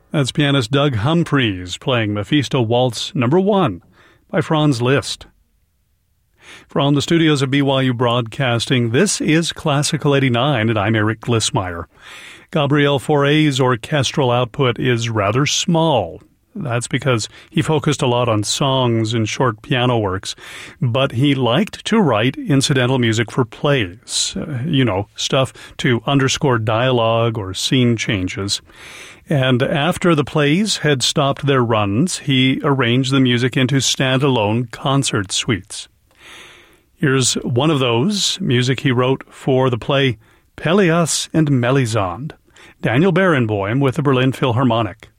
That's pianist Doug Humphreys playing Mephisto Waltz No. 1 by Franz Liszt. From the studios of BYU Broadcasting, this is Classical 89, and I'm Eric Glissmeyer. Gabriel Fauré's orchestral output is rather small. That's because he focused a lot on songs and short piano works, but he liked to write incidental music for plays, stuff to underscore dialogue or scene changes. And after the plays had stopped their runs, he arranged the music into standalone concert suites. Here's one of those, music he wrote for the play Pelléas and Mélisande, Daniel Barenboim with the Berlin Philharmonic.